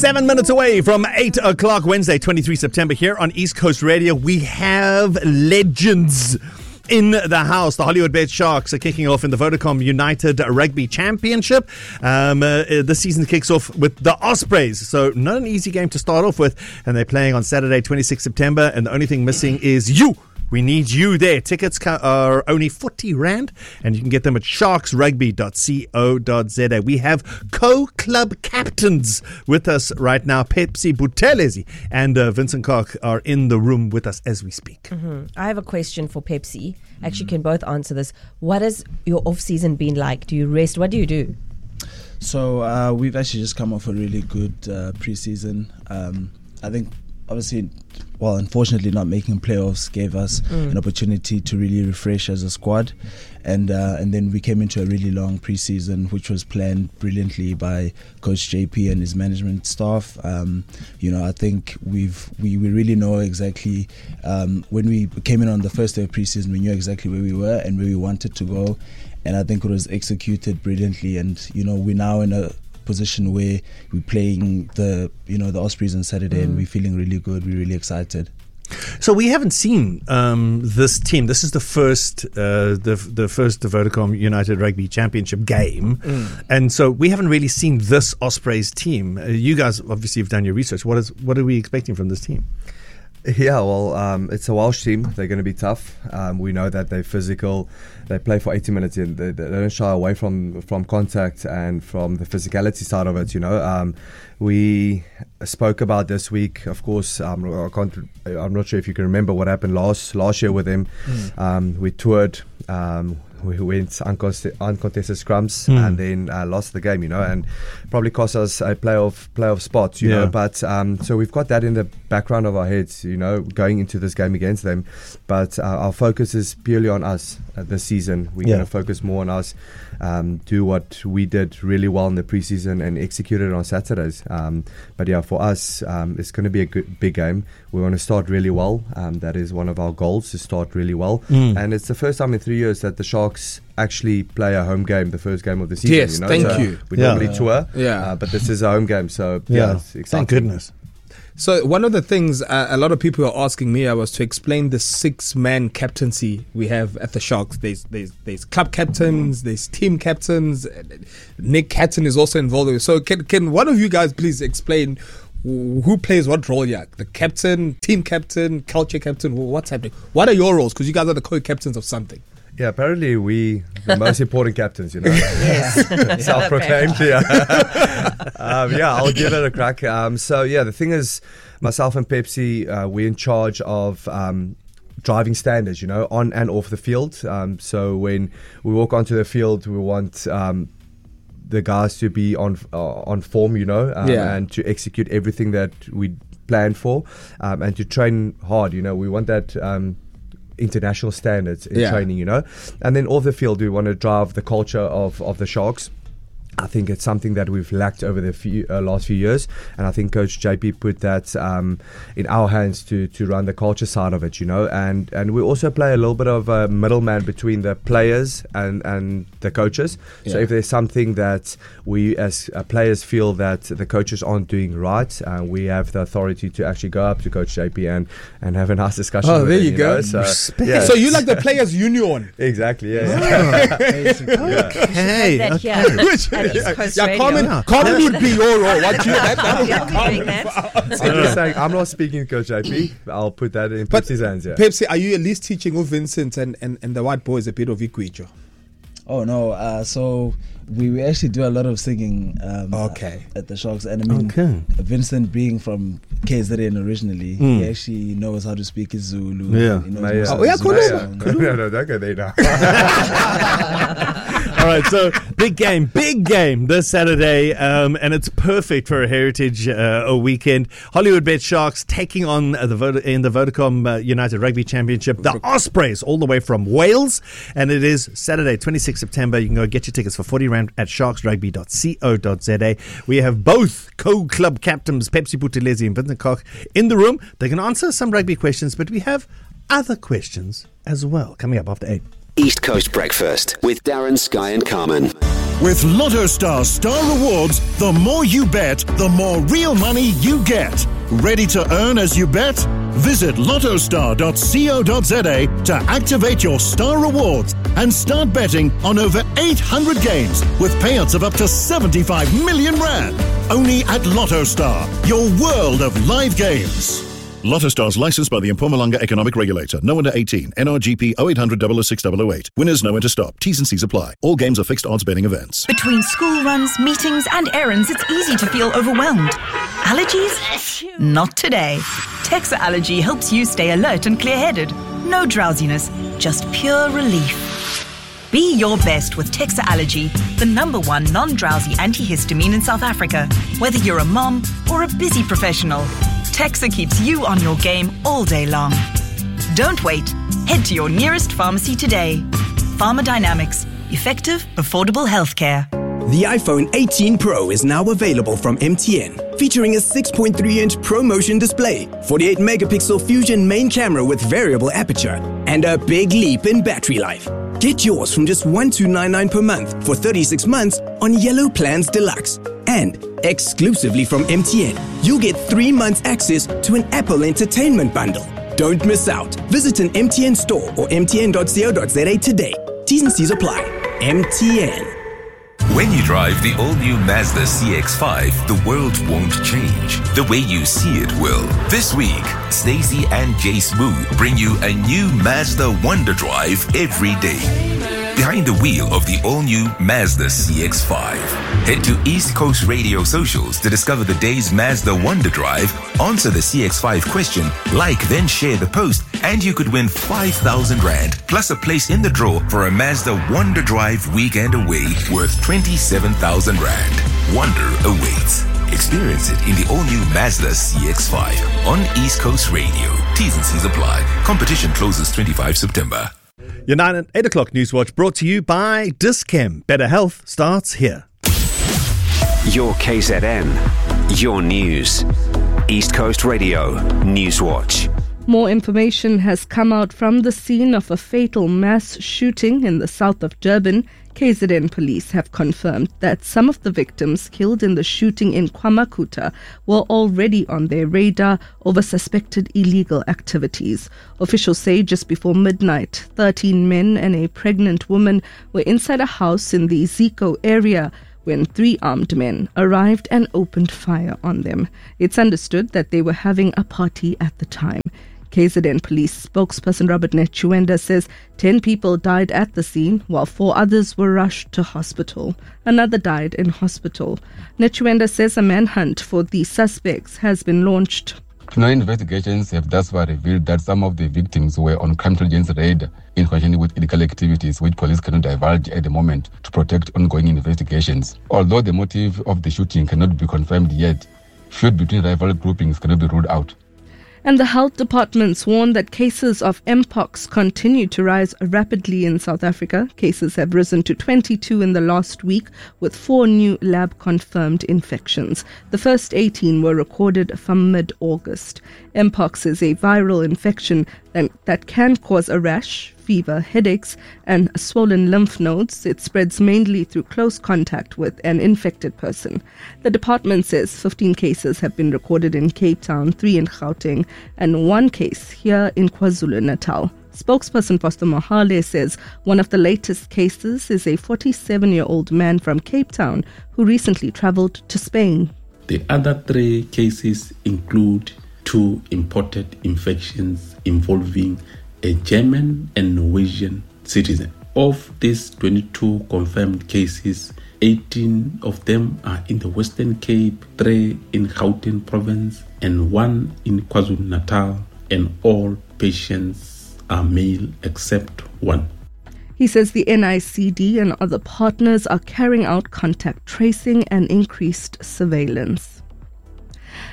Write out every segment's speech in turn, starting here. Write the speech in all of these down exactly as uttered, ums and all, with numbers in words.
Seven minutes away from eight o'clock Wednesday, twenty-third of September here on East Coast Radio. We have legends in the house. The Hollywoodbet Sharks are kicking off in the Vodacom United Rugby Championship. Um, uh, this season kicks off with the Ospreys, so not an easy game to start off with. And they're playing on Saturday, twenty-sixth of September, and the only thing missing is you. We need you there. Tickets are only forty rand, and you can get them at sharks rugby dot co dot za. We have co-club captains with us right now. Phepsi Buthelezi and uh, Vincent Koch are in the room with us as we speak. Mm-hmm. I have a question for Phepsi. Actually, can both answer this. What has your off-season been like? Do you rest? What do you do? So uh, we've actually just come off a really good uh, pre-season. Um, I think obviously, well, unfortunately not making playoffs gave us mm. an opportunity to really refresh as a squad. And uh, and then we came into a really long pre-season, which was planned brilliantly by Coach J P and his management staff. Um, you know, I think we've we, we really know exactly, um, when we came in on the first day of pre-season, we knew exactly where we were and where we wanted to go. And I think it was executed brilliantly. And, you know, we're now in a position where we're playing the you know the Ospreys on Saturday, mm. and we're feeling really good. We're really excited. So we haven't seen um, this team. This is the first, uh, the the first Vodacom United Rugby Championship game, mm. and so we haven't really seen this Ospreys team. Uh, you guys obviously have done your research. What is what are we expecting from this team? Yeah, well, um, it's a Welsh team. They're going to be tough. Um, we know that they're physical. They play for eighty minutes in. They, they don't shy away from from contact and from the physicality side of it. You know, um, we spoke about this week. Of course, um, I can't, I'm not sure if you can remember what happened last last year with them. Mm. Um, we toured. Um, we went uncontested, uncontested scrums mm. and then uh, lost the game, you know, and probably cost us a playoff playoff spot, you yeah. know. But um, so we've got that in the background of our heads, you know, going into this game against them. But uh, our focus is purely on us uh, this season. We're yeah. going to focus more on us, um, do what we did really well in the preseason and execute it on Saturdays. Um, but yeah, for us, um, it's going to be a good big game. We want to start really well. Um, that is one of our goals, to start really well. Mm. And it's the first time in three years that the Sharks actually play a home game, the first game of the season. Yes, you know? thank so you. We yeah. normally tour, yeah. uh, but this is a home game, so yeah, yeah it's exciting. Thank goodness. So one of the things uh, a lot of people are asking me, I was to explain the six-man captaincy we have at the Sharks. There's there's there's club captains, there's team captains. Nick Hatton is also involved. So can can one of you guys please explain who plays what role here? The captain, team captain, culture captain, what's happening? What are your roles? Because you guys are the co-captains of something. Yeah, apparently we the most important captains, you know. Yes. Self-proclaimed, yeah. um, yeah, I'll give it a crack. Um, so, yeah, the thing is, myself and Phepsi, uh, we're in charge of um, driving standards, you know, on and off the field. Um, so when we walk onto the field, we want Um, the guys to be on uh, on form, you know, um, yeah. and to execute everything that we planned for, um, and to train hard, you know. We want that um, international standards in yeah. training, you know. And then off the field, we want to drive the culture of, of the Sharks. I think it's something that we've lacked over the few, uh, last few years, and I think Coach J P put that um, in our hands to to run the culture side of it, you know. And and we also play a little bit of a middleman between the players and, and the coaches. Yeah. So if there's something that we as uh, players feel that the coaches aren't doing right, uh, we have the authority to actually go up to Coach J P and, and have a nice discussion. Oh, with there him, you, you go. Know? So, yeah. So you like the players' union? Exactly. Yeah. Oh. yeah. Okay. That okay. here. Yeah, yeah, comment, Yeah. comment would be your role. What you that, that would be Yeah, we're doing comment. that. I'm just saying, I'm not speaking to Coach J P. I'll put that in But Phepsi's hands. Yeah. Phepsi, are you at least teaching of Vincent and, and, and the white boys a bit of Ikwijo? Oh no! Uh, so we, we actually do a lot of singing. Um, Okay. At the Sharks, and I mean, Okay. Vincent being from K Z N originally, Mm. he actually knows how to speak Zulu. Yeah. He knows Maya. most of Oh, yeah, the Zulu Khuluma. songs. No, no, don't go there now. All right, so big game, big game this Saturday, um, and it's perfect for a Heritage uh, a weekend. Hollywoodbet Sharks taking on uh, the Voda- in the Vodacom uh, United Rugby Championship, the Ospreys, all the way from Wales, and it is Saturday, twenty-sixth of September. You can go get your tickets for forty rand at sharks rugby dot co dot za. We have both co-club captains, Phepsi Buthelezi and Vincent Koch, in the room. They can answer some rugby questions, but we have other questions as well coming up after eight. East Coast Breakfast with Darren, Sky and Carmen. With Lotto Star Star Rewards, the more you bet, the more real money you get. Ready to earn as you bet? Visit lottostar dot co dot za to activate your Star Rewards and start betting on over eight hundred games with payouts of up to seventy-five million rand. Only at Lotto Star, your world of live games. Lotto Stars licensed by the Mpumalanga Economic Regulator. No under eighteen. N R G P oh eight hundred, double oh six, double oh eight. Winners know when to stop. T's and C's apply. All games are fixed odds betting events. Between school runs, meetings and errands, it's easy to feel overwhelmed. Allergies? Not today. Texa Allergy helps you stay alert and clear-headed. No drowsiness, just pure relief. Be your best with Texa Allergy, the number one non-drowsy antihistamine in South Africa. Whether you're a mom or a busy professional, Texa keeps you on your game all day long. Don't wait. Head to your nearest pharmacy today. Pharmadynamics. Effective, affordable healthcare. The iPhone eighteen Pro is now available from M T N, featuring a six point three inch ProMotion display, forty-eight megapixel Fusion main camera with variable aperture, and a big leap in battery life. Get yours from just one thousand two hundred ninety-nine dollars per month for thirty-six months on Yellow Plans Deluxe. And exclusively from M T N, you'll get three months access to an Apple Entertainment bundle. Don't miss out. Visit an M T N store or m t n dot co dot za today. T's and C's apply. M T N. When you drive the all-new Mazda C X five, the world won't change. The way you see it will. This week, Stacey and Jace Moo bring you a new Mazda Wonder Drive every day. Behind the wheel of the all-new Mazda C X five. Head to East Coast Radio socials to discover the day's Mazda Wonder Drive, answer the C X five question, like then share the post, and you could win five thousand rand plus a place in the draw for a Mazda Wonder Drive weekend away worth twenty-seven thousand rand. Wonder awaits. Experience it in the all-new Mazda C X five on East Coast Radio. T's and C's apply. Competition closes twenty-fifth September. Your nine and eight o'clock news watch brought to you by Dis-Chem. Better health starts here. Your K Z N. Your news. East Coast Radio News Watch. More information has come out from the scene of a fatal mass shooting in the south of Durban. K Z N police have confirmed that some of the victims killed in the shooting in KwaMakuta were already on their radar over suspected illegal activities. Officials say just before midnight, thirteen men and a pregnant woman were inside a house in the Zico area when three armed men arrived and opened fire on them. It's understood that they were having a party at the time. K Z N police spokesperson Robert Netchwenda says ten people died at the scene while four others were rushed to hospital. Another died in hospital. Netchwenda says a manhunt for the suspects has been launched. Criminal investigations have thus far revealed that some of the victims were on crime intelligence raid in connection with illegal activities which police cannot divulge at the moment to protect ongoing investigations. Although the motive of the shooting cannot be confirmed yet, feud between rival groupings cannot be ruled out. And the health departments warn that cases of Mpox continue to rise rapidly in South Africa. Cases have risen to twenty-two in the last week, with four new lab-confirmed infections. The first eighteen were recorded from mid-August. Mpox is a viral infection that, that can cause a rash, fever, headaches, and swollen lymph nodes. It spreads mainly through close contact with an infected person. The department says fifteen cases have been recorded in Cape Town, three in Gauteng, and one case here in KwaZulu-Natal. Spokesperson Pastor Mohale says one of the latest cases is a forty-seven-year-old man from Cape Town who recently traveled to Spain. The other three cases include two imported infections involving a German and Norwegian citizen. Of these twenty-two confirmed cases, eighteen of them are in the Western Cape, three in Gauteng province, and one in KwaZulu-Natal, and all patients are male except one. He says the N I C D and other partners are carrying out contact tracing and increased surveillance.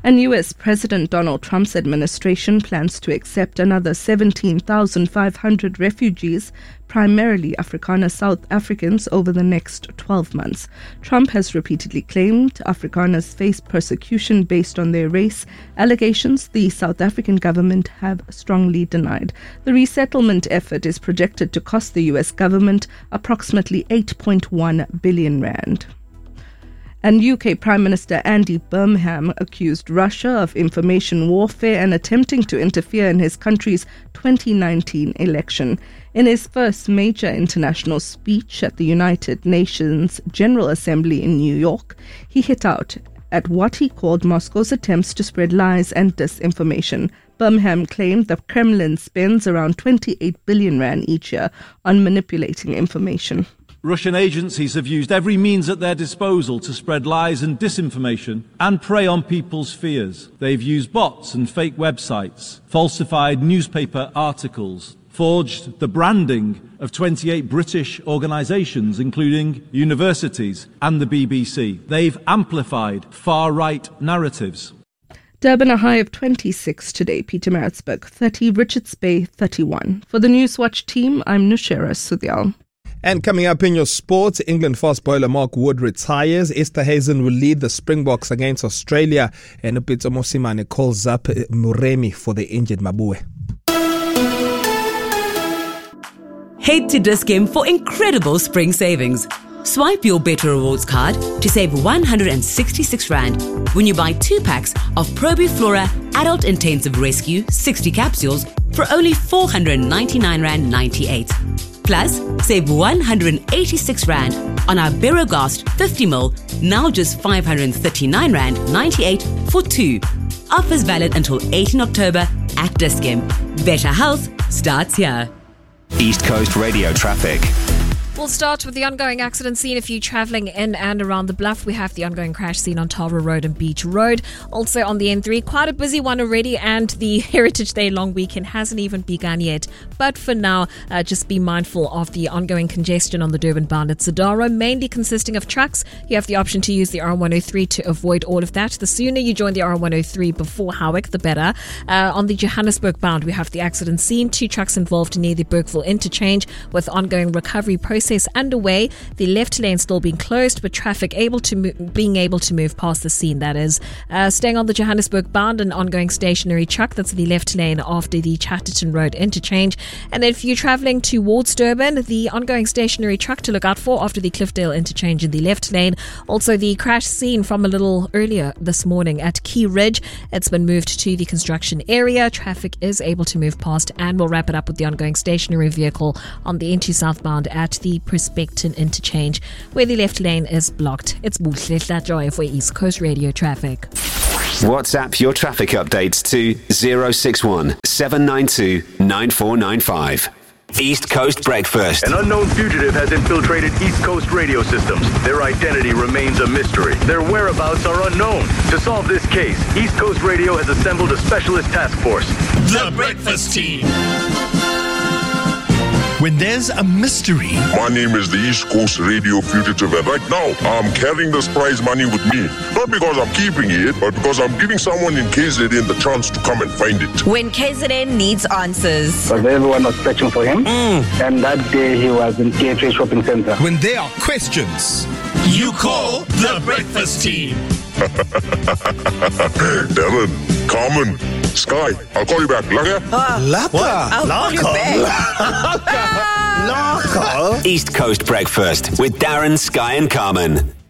And U S President Donald Trump's administration plans to accept another seventeen thousand five hundred refugees, primarily Afrikaner South Africans, over the next twelve months. Trump has repeatedly claimed Afrikaners face persecution based on their race, allegations the South African government have strongly denied. The resettlement effort is projected to cost the U S government approximately eight point one billion rand. And U K Prime Minister Andy Burnham accused Russia of information warfare and attempting to interfere in his country's twenty nineteen election. In his first major international speech at the United Nations General Assembly in New York, he hit out at what he called Moscow's attempts to spread lies and disinformation. Burnham claimed the Kremlin spends around twenty-eight billion rand each year on manipulating information. Russian agencies have used every means at their disposal to spread lies and disinformation and prey on people's fears. They've used bots and fake websites, falsified newspaper articles, forged the branding of twenty-eight British organisations, including universities and the B B C. They've amplified far-right narratives. Durban a high of twenty-six today, Pietermaritzburg thirty, Richards Bay thirty-one. For the Newswatch team, I'm Nushera Sudhyal. And coming up in your sports, England fast bowler Mark Wood retires. Esther Hazen will lead the Springboks against Australia. And Upitso Mosimane calls up Muremi for the injured Mabue. Head to Dis-Chem for incredible spring savings. Swipe your Better Rewards card to save one hundred sixty-six rand when you buy two packs of Probiflora Adult Intensive Rescue sixty capsules for only four hundred ninety-nine rand ninety-eight. Plus, save one hundred eighty-six rand on our Berogast fifty milliliters, now just five hundred thirty-nine rand ninety-eight for two. Offers valid until eighteenth October at Dis-Chem. Better health starts here. East Coast Radio traffic. We'll start with the ongoing accident scene. If you're travelling in and around the Bluff, we have the ongoing crash scene on Tara Road and Beach Road. Also on the N three, quite a busy one already, and the Heritage Day long weekend hasn't even begun yet. But for now, uh, just be mindful of the ongoing congestion on the Durban-bound at Sadara, mainly consisting of trucks. You have the option to use the R one oh three to avoid all of that. The sooner you join the R one oh three before Howick, the better. Uh, on the Johannesburg-bound, we have the accident scene. Two trucks involved near the Bergville interchange with ongoing recovery process underway. The left lane still being closed, but traffic able to mo- being able to move past the scene. That is uh, staying on the Johannesburg bound, an ongoing stationary truck that's the left lane after the Chatterton Road interchange. And then if you're travelling towards Durban, the ongoing stationary truck to look out for after the Cliffdale interchange in the left lane. Also the crash scene from a little earlier this morning at Key Ridge. It's been moved to the construction area. Traffic is able to move past, and we'll wrap it up with the ongoing stationary vehicle on the N two southbound at the Prospecton interchange, where the left lane is blocked. It's Buhle Joy for East Coast Radio traffic. WhatsApp your traffic updates to zero six one seven nine two nine four nine five. East Coast Breakfast. An unknown fugitive has infiltrated East Coast radio systems. Their identity remains a mystery. Their whereabouts are unknown. To solve this case, East Coast Radio has assembled a specialist task force. The Breakfast Team. When there's a mystery. My name is the East Coast Radio Fugitive, and right now I'm carrying this prize money with me. Not because I'm keeping it, but because I'm giving someone in K Z N the chance to come and find it. When K Z N needs answers. Because everyone was searching for him, mm. and that day he was in T H A Shopping Center. When there are questions, you call the Breakfast Team. Darren, Carmen, Sky, I'll call you back. Laka? Uh, Laka? I'll Laka? call you back. Laka? East Coast Breakfast with Darren, Sky and Carmen.